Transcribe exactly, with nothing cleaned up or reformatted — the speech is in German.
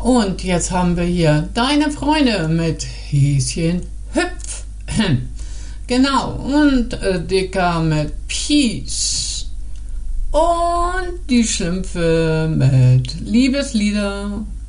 und jetzt haben wir hier deine Freunde mit Häschen hüpf. Genau, und äh, Dicker mit Peace. Und die Schlümpfe mit Liebeslieder.